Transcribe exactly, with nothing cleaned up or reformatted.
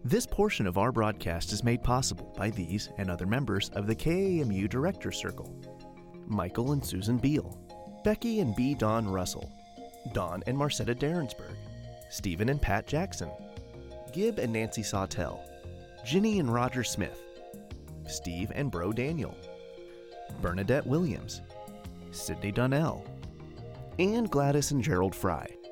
This portion of our broadcast is made possible by these and other members of the K A M U Directors Circle: Michael and Susan Beal, Becky and B. Don Russell, Don and Marcetta Derensberg, Stephen and Pat Jackson, Gib and Nancy Sawtell, Ginny and Roger Smith, Steve and Bro Daniel, Bernadette Williams, Sydney Donnell, and Gladys and Gerald Fry.